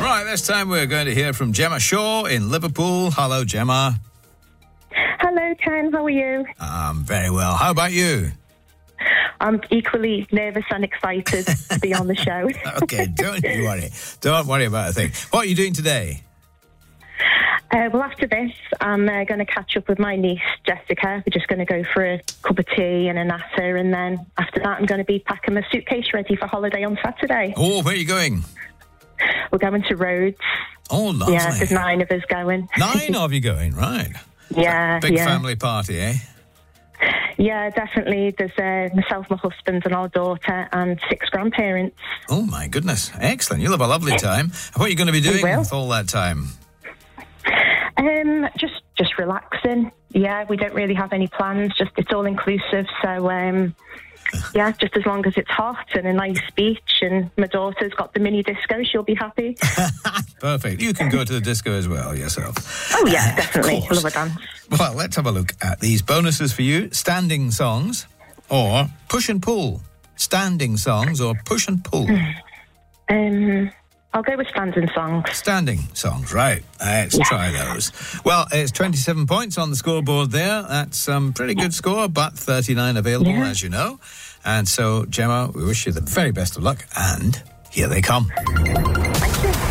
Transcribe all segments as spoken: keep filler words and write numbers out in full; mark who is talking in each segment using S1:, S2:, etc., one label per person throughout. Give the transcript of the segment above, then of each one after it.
S1: Right, this time we're going to hear from Gemma Shaw in Liverpool. Hello, Gemma.
S2: Hello, Ken. How are you?
S1: I'm very well. How about you?
S2: I'm equally nervous and excited to be on the show.
S1: Okay, don't you worry. Don't worry about a thing. What are you doing today?
S2: Uh, well, after this, I'm uh, going to catch up with my niece, Jessica. We're just going to go for a cup of tea and a natter, and then after that, I'm going to be packing my suitcase ready for holiday on Saturday.
S1: Oh, where are you going?
S2: We're going to Rhodes.
S1: Oh, lovely.
S2: Yeah, there's nine of us going.
S1: Nine of you going, right.
S2: Yeah,
S1: Big
S2: yeah.
S1: family party, eh?
S2: Yeah, definitely. There's uh, myself, my husband and our daughter and six grandparents.
S1: Oh, my goodness. Excellent. You'll have a lovely time. What are you going to be doing
S2: will.
S1: with all that time?
S2: Um, just just relaxing. Yeah, we don't really have any plans. Just it's all inclusive. So um, yeah, just as long as it's hot and a nice beach, and my daughter's got the mini disco, she'll be happy.
S1: Perfect. You can go to the disco as well yourself.
S2: Oh yeah,
S1: Uh,
S2: definitely.
S1: of course.
S2: Love a dance.
S1: Well, let's have a look at these bonuses for you. Standing songs or push and pull. Standing songs or push and pull.
S2: Um, I'll go with standing songs.
S1: Standing songs, right. Let's
S2: Yeah.
S1: try those. Well, it's twenty-seven points on the scoreboard there. That's a um, pretty good score, but thirty-nine available,
S2: Yeah.
S1: as you know. And so, Gemma, we wish you the very best of luck, and here they come.
S2: Thank you.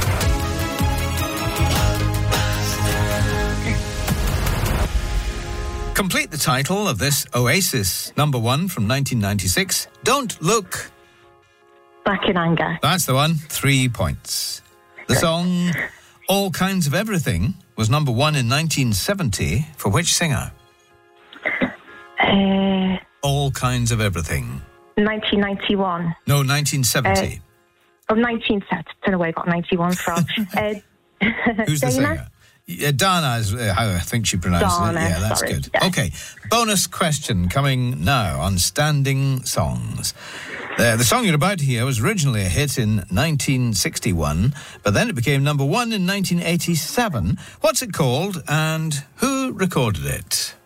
S1: Complete the title of this Oasis number one from nineteen ninety-six. Don't Look.
S2: Back in anger.
S1: That's the one. Three points. The song All Kinds of Everything was number one in nineteen seventy for which singer?
S2: Uh,
S1: All Kinds of Everything.
S2: nineteen ninety-one.
S1: No, nineteen seventy.
S2: Oh, nineteen set. Don't know where I got ninety-one from. uh,
S1: Who's the
S2: Dana?
S1: singer? Yeah, Dana is uh, how I think she pronounced
S2: Dana,
S1: it. Yeah, that's
S2: sorry.
S1: good.
S2: Yeah.
S1: Okay, bonus question coming now on standing songs. Uh, the song you're about to hear was originally a hit in nineteen sixty-one, but then it became number one in nineteen eighty-seven. What's it called and who recorded it?